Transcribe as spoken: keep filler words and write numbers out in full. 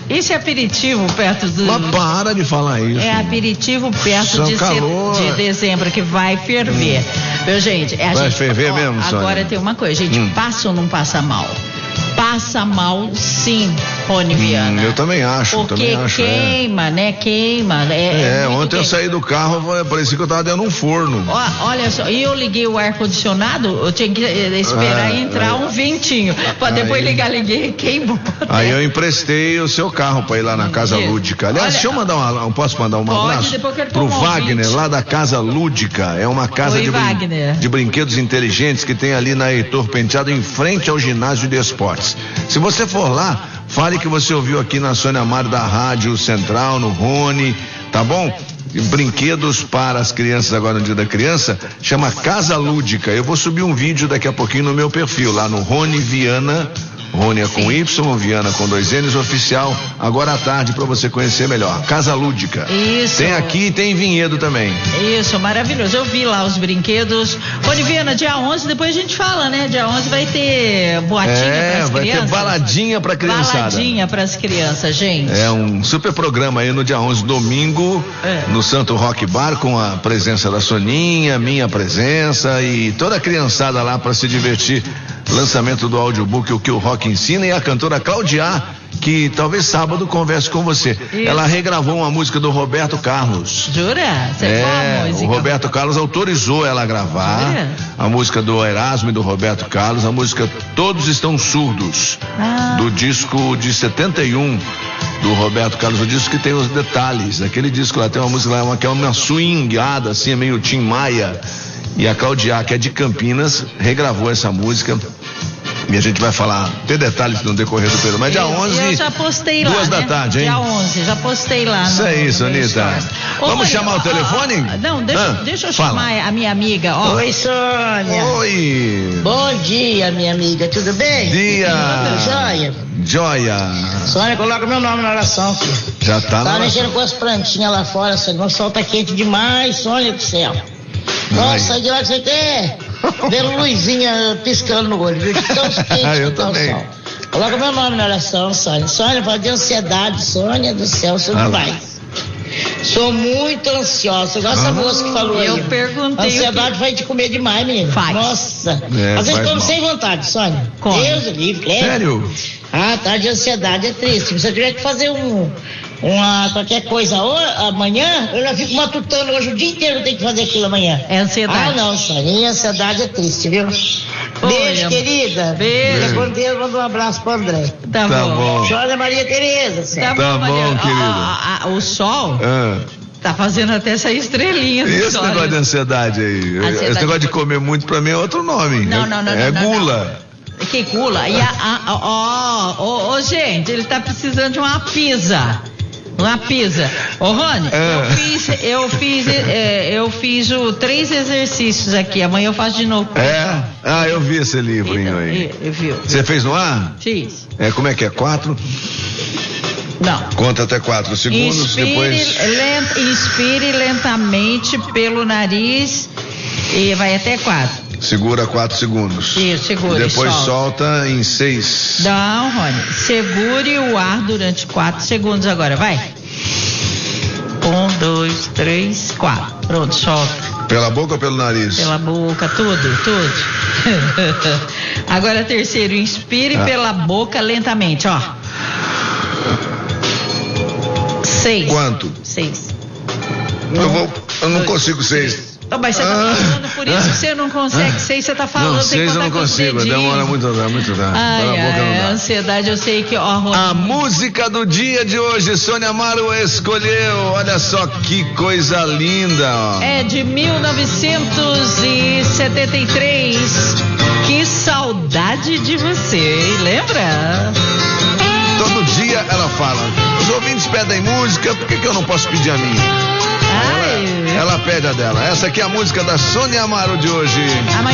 Esse aperitivo perto do... Mas para de falar isso. É aperitivo perto de, calor. de dezembro, que vai ferver. Hum. Meu gente, é a vai gente... ferver ó, mesmo, Sônia? Agora tem uma coisa, gente, hum. passa ou não passa mal? Passa mal, sim, Rony Viana. Hum, eu também acho, Porque também acho. queima, é. né? Queima. É, é ontem eu saí do carro, parecia que eu tava dentro de um forno. Ó, olha só, e eu liguei o ar-condicionado, eu tinha que esperar é, entrar é. um ventinho, pra depois aí, ligar, liguei, queimou. Aí eu emprestei o seu carro pra ir lá na Casa Isso. Lúdica. Aliás, olha, deixa eu mandar um, posso mandar um pode, abraço? Depois que pro Wagner, lá da Casa Lúdica. É uma casa Oi, de, brin de brinquedos inteligentes que tem ali na Heitor Penteado, em frente ao ginásio de esportes. Se você for lá, fale que você ouviu aqui na Sônia Amaro da Rádio Central, no Rony, tá bom? Brinquedos para as crianças agora no Dia da Criança, chama Casa Lúdica. Eu vou subir um vídeo daqui a pouquinho no meu perfil, lá no Rony Viana, Rony é com Y, Viana com dois N's, oficial, agora à tarde, para você conhecer melhor. Casa Lúdica. Isso. Tem aqui e tem em Vinhedo também. Isso, maravilhoso. Eu vi lá os brinquedos. Rony Viana, dia onze, depois a gente fala, né? Dia onze vai ter boatinha é, para as vai crianças. Ter baladinha para criançada. Baladinha para as crianças, gente. É um super programa aí no dia onze, domingo, é. no Santo Rock Bar, com a presença da Soninha, minha presença e toda a criançada lá para se divertir. Lançamento do audiobook O Que o Rock Ensina, e a cantora Claudia, que talvez sábado converse com você. Isso. Ela regravou uma música do Roberto Carlos. Jura? Você é, música? O Roberto Carlos autorizou ela a gravar. Jura? A música do Erasmo e do Roberto Carlos, a música Todos Estão Surdos, ah. do disco de setenta e um do Roberto Carlos, o disco que tem os detalhes. Aquele disco lá tem uma música lá, uma, que é uma swingada, assim, meio Tim Maia. E a Claudia, que é de Campinas, regravou essa música. E a gente vai falar, ter detalhes no decorrer do período. Mas dia onze, eu já postei lá, duas né? da tarde, hein? Dia onze, já postei lá. Isso no, é isso, Anitta. Vamos Oi, chamar ó, o telefone? Ó, não, deixa, ah, deixa eu fala. chamar a minha amiga. Ó. Oi, Sônia. Oi. Bom dia, minha amiga. Tudo bem? Dia. Joia. Joia. Sônia, coloca meu nome na oração, filho. Já tá Tá na mexendo com as plantinhas lá fora, Sônia. O sol tá quente demais, Sônia do céu. Nossa, sai de lá que você quer. Vendo luzinha piscando no olho, viu? De tão quente eu que tá o também. sol. Coloca meu nome na oração, Sônia. Sônia, fala de ansiedade, Sônia do céu, você não vai. Sou muito ansiosa. Igual essa ah, moça que falou eu aí. Eu perguntei. Ansiedade que... vai te comer demais, menino. Faz. Nossa. É, Às vezes come mal. sem vontade, Sônia. Come. Deus livre, credo. Sério? Ah, tá, de ansiedade é triste. Se você tiver que fazer um, uma, qualquer coisa hoje, amanhã, eu já fico matutando hoje o dia inteiro, eu tenho que fazer aquilo amanhã. É ansiedade. Ah, não, Sônia, ansiedade é triste, viu? Beijo, Oi, querida. Beijo. Bom dia, manda um abraço pro André. Tá, tá bom. bom. Sônia Maria Tereza. Tá, tá bom, bom, querido. Ah, ah, o sol ah. tá fazendo até essa estrelinha. E esse sol, negócio né? de ansiedade aí? Ansiedade esse negócio de comer muito pra mim é outro nome. Não, não, não. É não, gula. Não. Que gula? E a, ó, ó, ó, gente, ele tá precisando de uma pizza. Uma pizza. Ô, Rony, é. eu fiz, eu fiz, é, eu fiz o, três exercícios aqui. Amanhã eu faço de novo. É? Ah, eu vi esse livrinho então, aí. Eu, eu vi. Você fez no ar? Fiz. É, como é que é? Quatro? Não. Conta até quatro segundos, inspire, depois... Lent, inspire lentamente pelo nariz e vai até quatro. Segura quatro segundos. Isso, segura. Depois solta. solta em seis. Não, Rony. Segure o ar durante quatro segundos agora, vai. Um, dois, três, quatro. Pronto, solta. Pela boca ou pelo nariz? Pela boca, tudo, tudo. Agora terceiro, inspire ah. pela boca lentamente, ó. Seis. Quanto? Seis. Eu vou, eu não dois, consigo seis. seis. Oh, mas você ah, tá falando, por isso ah, que você não consegue. Ah, seis você tá falando, não, tem que seis eu não consigo, demora muito, muito tarde. Ai, Pela boca ai, não dá. A ansiedade, eu sei que... Ó, a música do dia de hoje, Sônia Amaro escolheu, olha só que coisa linda. Ó. É de mil novecentos e setenta e três. Que saudade de você, lembra? Todo dia ela fala, os ouvintes pedem música, por que, que eu não posso pedir a minha? Ela, ela pede a dela. Essa aqui é a música da Sônia Amaro de hoje.